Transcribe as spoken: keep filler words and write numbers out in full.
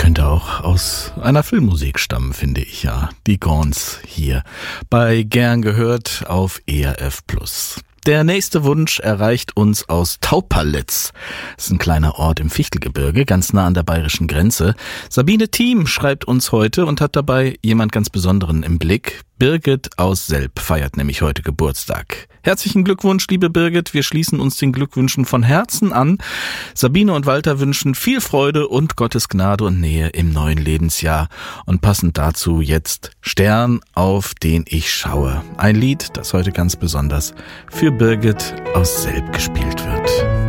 könnte auch aus einer Filmmusik stammen, finde ich ja. Die Gorns hier bei Gern gehört auf E R F Plus. Der nächste Wunsch erreicht uns aus Taupalitz. Das ist ein kleiner Ort im Fichtelgebirge, ganz nah an der bayerischen Grenze. Sabine Thiem schreibt uns heute und hat dabei jemand ganz Besonderen im Blick. Birgit aus Selb feiert nämlich heute Geburtstag. Herzlichen Glückwunsch, liebe Birgit. Wir schließen uns den Glückwünschen von Herzen an. Sabine und Walter wünschen viel Freude und Gottes Gnade und Nähe im neuen Lebensjahr. Und passend dazu jetzt Stern, auf den ich schaue. Ein Lied, das heute ganz besonders für Birgit aus Selb gespielt wird.